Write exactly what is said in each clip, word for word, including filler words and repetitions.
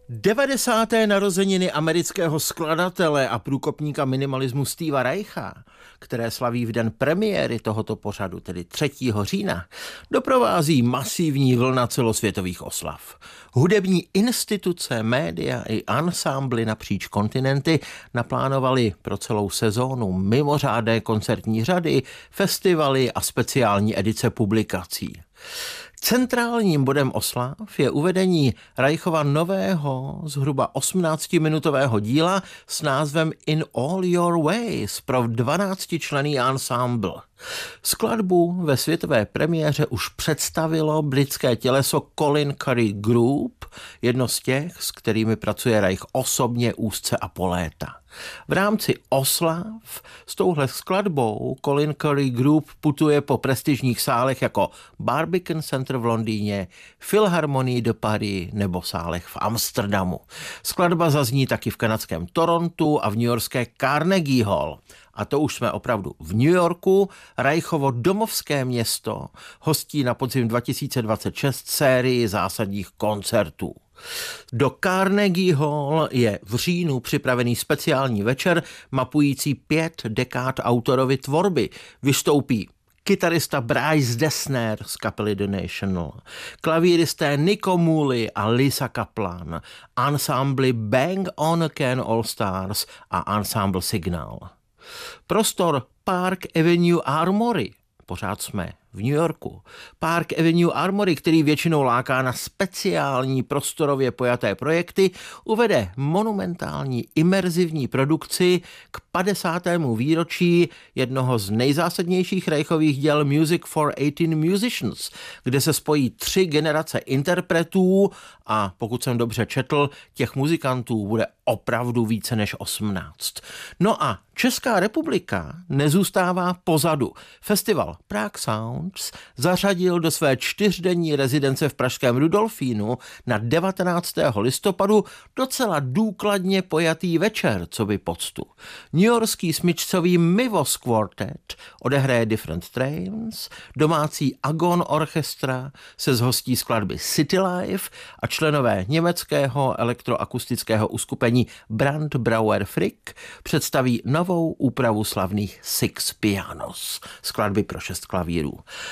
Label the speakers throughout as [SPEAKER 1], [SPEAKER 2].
[SPEAKER 1] devadesáté narozeniny amerického skladatele a průkopníka minimalismu Steva Reicha, které slaví v den premiéry tohoto pořadu, tedy třetího října, doprovází masivní vlna celosvětových oslav. Hudební instituce, média i ansámbly napříč kontinenty naplánovali pro celou sezónu mimořádné koncertní řady, festivaly a speciální edice publikací. Centrálním bodem oslav je uvedení Reichova nového, zhruba osmnáctiminutového díla s názvem In All Your Ways pro dvanáctičlenný ansámbl. Skladbu ve světové premiéře už představilo britské těleso Colin Currie Group, jedno z těch, s kterými pracuje Reich osobně, úzce a po léta. V rámci oslav s touhle skladbou Colin Currie Group putuje po prestižních sálech jako Barbican Center v Londýně, Philharmonie de Paris nebo sálech v Amsterdamu. Skladba zazní taky v kanadském Torontu a v newyorské Carnegie Hall. A to už jsme opravdu v New Yorku. Reichovo domovské město hostí na podzim dva tisíce dvacet šest sérii zásadních koncertů. Do Carnegie Hall je v říjnu připravený speciální večer mapující pět dekád autorovy tvorby. Vystoupí kytarista Bryce Dessner z kapely The National, klavíristé Nico Muhly a Lisa Kaplan, ansámbly Bang on a Can All Stars a Ensemble Signal. Prostor Park Avenue Armory, pořád jsme v New Yorku. Park Avenue Armory, který většinou láká na speciální prostorově pojaté projekty, uvede monumentální imerzivní produkci k padesátému výročí jednoho z nejzásadnějších Reichových děl Music for eighteen Musicians, kde se spojí tři generace interpretů a pokud jsem dobře četl, těch muzikantů bude opravdu více než osmnáct. No a Česká republika nezůstává pozadu. Festival Prague Sounds zařadil do své čtyřdenní rezidence v pražském Rudolfínu na devatenáctého listopadu docela důkladně pojatý večer, co by poctu. Newyorský smyčcový Mivos Quartet odehraje Different Trains, domácí Agon Orchestra se zhostí skladby City Life a členové německého elektroakustického uskupení Brand Brauer Frick představí novou úpravu slavných Six Pianos, skladby pro šest klavírů.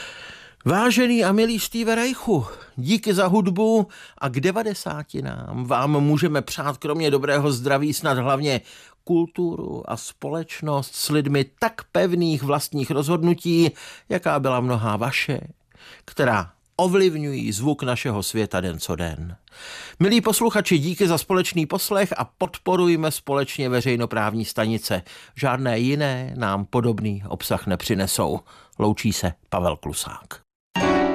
[SPEAKER 1] Vážený a milý Steve Reichu, díky za hudbu a k devadesátinám vám můžeme přát kromě dobrého zdraví snad hlavně kulturu a společnost s lidmi tak pevných vlastních rozhodnutí, jaká byla mnohá vaše, která ovlivňují zvuk našeho světa den co den. Milí posluchači, díky za společný poslech a podporujme společně veřejnoprávní stanice. Žádné jiné nám podobný obsah nepřinesou. Loučí se Pavel Klusák.